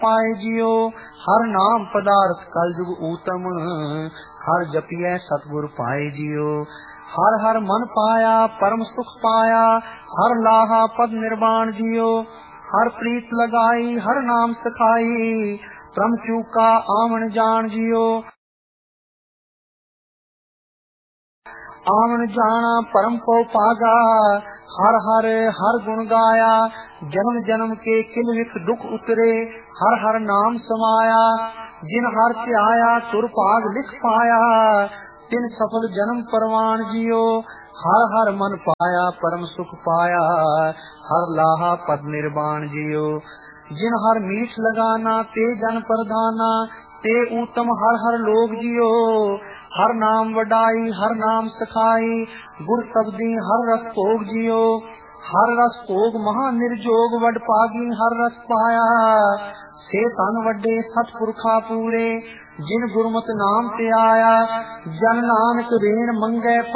पाए जियो। हर नाम पदार्थ कल जुग ऊतम, हर जपिए सतगुर पाए जियो। हर हर मन पाया परम सुख पाया, हर लाहा पद निर्वाण जियो। हर प्रीत लगाई हर नाम सखाई, प्रम चूका आमन जान जियो। आमन जाना परम को पागा, हर हर हर गुण गाया। जन्म जन्म के किल विख दुख उतरे, हर हर नाम समाया। जिन हर से आया तुर भाग लिख पाया, तिन सफल जन्म परवान जियो। हर हर मन पाया परम सुख पाया, हर लाहा पद निर्वाण जियो। जिन हर मीठ लगाना ते जन प्रधाना, ते उत्तम हर हर लोग जियो। हर नाम वडाई हर नाम सखाई, गुर शब्दी हर रस भोग जियो। हर रस भोग महा निर्जोग, वड पागी हर रस पाया। से तन वड्डे सतपुरखा पूरे, जिन गुरमत नाम ते आया। जन नानक रेण मंगै